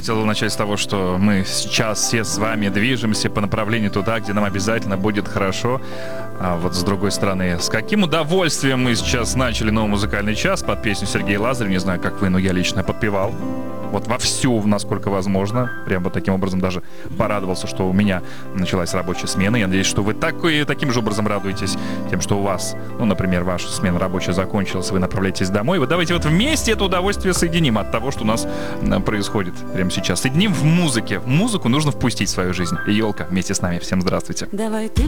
хотел начать с того, что мы сейчас все с вами движемся по направлению туда, где нам обязательно будет хорошо. А вот с другой стороны, с каким удовольствием мы сейчас начали новый музыкальный час под песню Сергея Лазарева. Не знаю, как вы, но я лично подпевал. Вот вовсю, насколько возможно. Прям вот таким образом даже порадовался, что у меня началась рабочая смена. Я надеюсь, что вы таким же образом радуетесь тем, что у вас, ну, например, ваша смена рабочая закончилась, вы направляетесь домой. Вот давайте вот вместе это удовольствие соединим от того, что у нас происходит прямо сейчас. Соединим в музыке. В музыку нужно впустить в свою жизнь. И елка вместе с нами. Всем здравствуйте. Давай ты